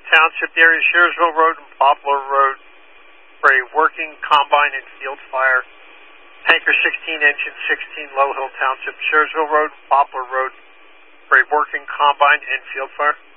Township area, Shearsville Road and Poplar Road for a working combine and field fire. Tanker 16 engine 16 Low Hill Township, Shearsville Road, Poplar Road for a working combine and field fire.